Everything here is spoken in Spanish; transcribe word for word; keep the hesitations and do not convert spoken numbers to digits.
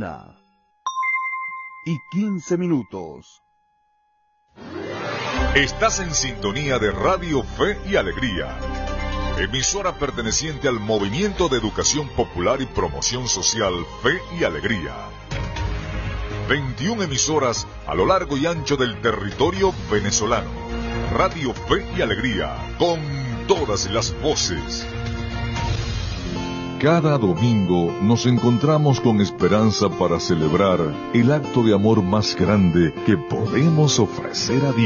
una y quince minutos. Estás en sintonía de Radio Fe y Alegría, emisora perteneciente al Movimiento de Educación Popular y Promoción Social Fe y Alegría. veintiuna emisoras a lo largo y ancho del territorio venezolano. Radio Fe y Alegría, con todas las voces. Cada domingo nos encontramos con esperanza para celebrar el acto de amor más grande que podemos ofrecer a Dios.